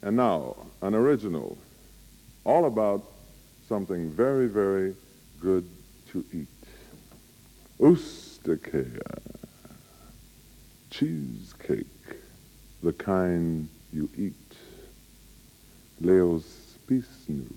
And now, an original, all about something very, very good to eat. Oostakaia, cheesecake, the kind you eat. Leo's Pisnu.